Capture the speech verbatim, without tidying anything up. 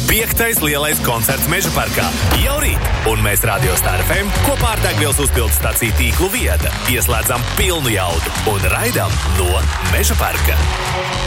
Piektais lielais koncerts Meža parkā jau rīt, un mēs Radio Star F M kopā ar degvielas uzpildes staciju tīklu Vieta ieslēdzam pilnu jaudu un raidām no Meža parka.